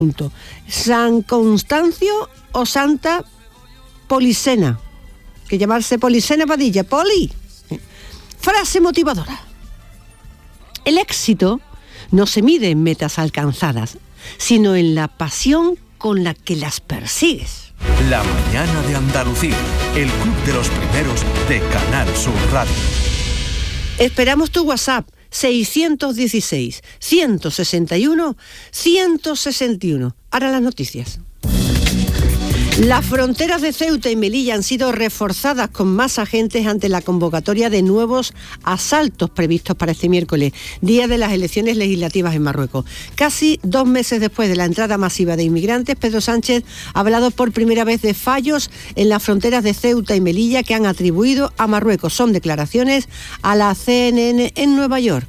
San Constancio o Santa Policena, que llamarse Policena Padilla, Poli. Frase motivadora. El éxito no se mide en metas alcanzadas, sino en la pasión con la que las persigues. La mañana de Andalucía, el club de los primeros de Canal Sur Radio. Esperamos tu WhatsApp 616-161-161. Ahora las noticias. Las fronteras de Ceuta y Melilla han sido reforzadas con más agentes ante la convocatoria de nuevos asaltos previstos para este miércoles, día de las elecciones legislativas en Marruecos. Casi 2 meses después de la entrada masiva de inmigrantes, Pedro Sánchez ha hablado por primera vez de fallos en las fronteras de Ceuta y Melilla que han atribuido a Marruecos. Son declaraciones a la CNN en Nueva York.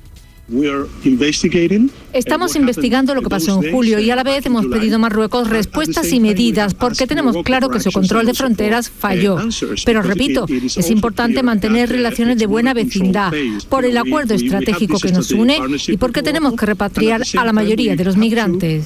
Estamos investigando lo que pasó en julio y a la vez hemos pedido a Marruecos respuestas y medidas porque tenemos claro que su control de fronteras falló. Pero repito, es importante mantener relaciones de buena vecindad por el acuerdo estratégico que nos une y porque tenemos que repatriar a la mayoría de los migrantes.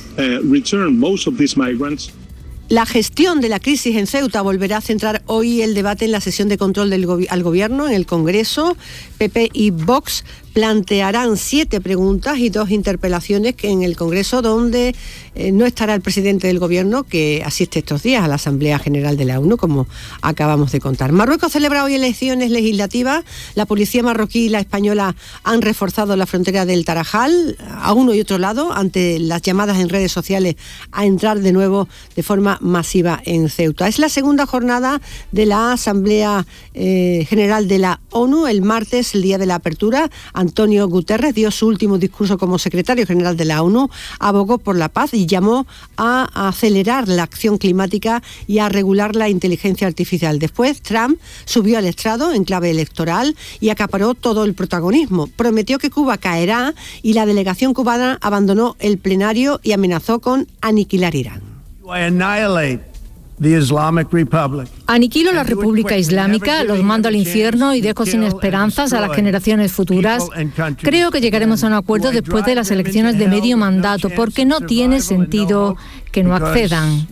La gestión de la crisis en Ceuta volverá a centrar hoy el debate en la sesión de control al Gobierno en el Congreso. PP y Vox plantearán 7 preguntas y 2 interpelaciones que en el Congreso, donde no estará el presidente del Gobierno, que asiste estos días a la Asamblea General de la ONU, como acabamos de contar. Marruecos celebra hoy elecciones legislativas. La policía marroquí y la española han reforzado la frontera del Tarajal a uno y otro lado ante las llamadas en redes sociales a entrar de nuevo de forma masiva en Ceuta. Es la segunda jornada de la Asamblea General de la ONU. El martes, el día de la apertura, Antonio Guterres dio su último discurso como secretario general de la ONU, abogó por la paz y llamó a acelerar la acción climática y a regular la inteligencia artificial. Después, Trump subió al estrado en clave electoral y acaparó todo el protagonismo. Prometió que Cuba caerá y la delegación cubana abandonó el plenario y amenazó con aniquilar Irán. Aniquilo la República Islámica, los mando al infierno y dejo sin esperanzas a las generaciones futuras. Creo que llegaremos a un acuerdo después de las elecciones de medio mandato, porque no tiene sentido que no accedan.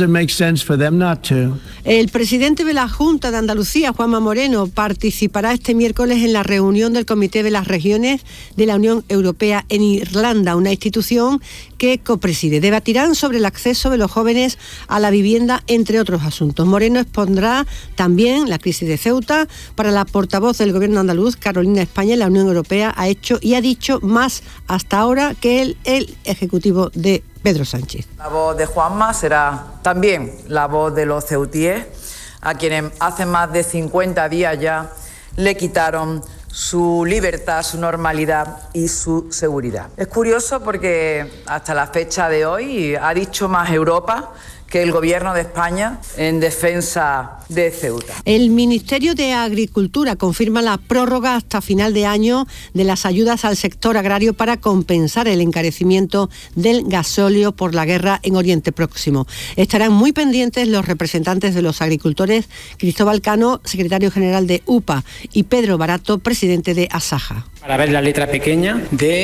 El presidente de la Junta de Andalucía, Juanma Moreno, participará este miércoles en la reunión del Comité de las Regiones de la Unión Europea en Irlanda, una institución que copreside. Debatirán sobre el acceso de los jóvenes a la vivienda, entre otros asuntos. Moreno expondrá también la crisis de Ceuta. Para la portavoz del Gobierno andaluz, Carolina España, la Unión Europea ha hecho y ha dicho más hasta ahora que el Ejecutivo de Pedro Sánchez. La voz de Juanma será también la voz de los ceutíes, a quienes hace más de 50 días ya le quitaron su libertad, su normalidad y su seguridad. Es curioso porque hasta la fecha de hoy ha dicho más Europa que el Gobierno de España en defensa de Ceuta. El Ministerio de Agricultura confirma la prórroga hasta final de año de las ayudas al sector agrario para compensar el encarecimiento del gasóleo por la guerra en Oriente Próximo. Estarán muy pendientes los representantes de los agricultores, Cristóbal Cano, secretario general de UPA, y Pedro Barato, presidente de Asaja. Para ver la letra pequeña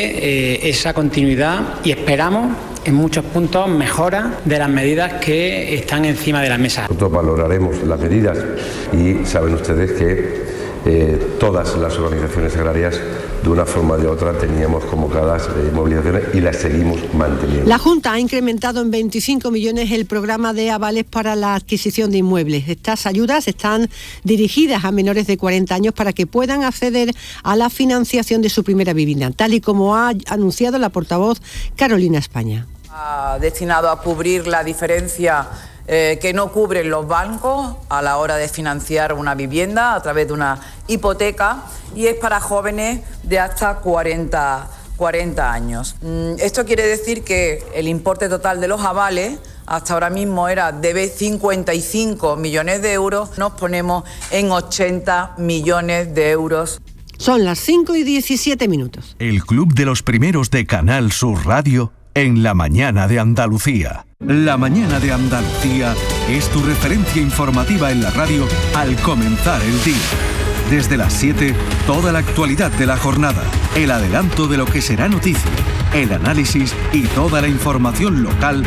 de esa continuidad y esperamos en muchos puntos mejoras de las medidas que están encima de la mesa. Nosotros valoraremos las medidas y saben ustedes que todas las organizaciones agrarias de una forma o de otra teníamos convocadas movilizaciones y las seguimos manteniendo. La Junta ha incrementado en 25 millones el programa de avales para la adquisición de inmuebles. Estas ayudas están dirigidas a menores de 40 años para que puedan acceder a la financiación de su primera vivienda, tal y como ha anunciado la portavoz Carolina España. Destinado a cubrir la diferencia que no cubren los bancos a la hora de financiar una vivienda a través de una hipoteca, y es para jóvenes de hasta 40 años. Esto quiere decir que el importe total de los avales hasta ahora mismo era de 55 millones de euros, nos ponemos en 80 millones de euros. Son las 5:17. El Club de los Primeros de Canal Sur Radio en la mañana de Andalucía. La mañana de Andalucía es tu referencia informativa en la radio al comenzar el día. Desde las 7, toda la actualidad de la jornada, el adelanto de lo que será noticia, el análisis y toda la información local